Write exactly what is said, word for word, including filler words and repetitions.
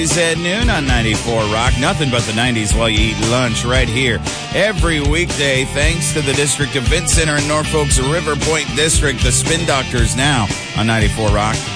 At noon on ninety-four Rock. Nothing but the nineties while you eat lunch right here. Every weekday, thanks to the District Event Center in Norfolk's River Point District, the Spin Doctors now on ninety-four Rock.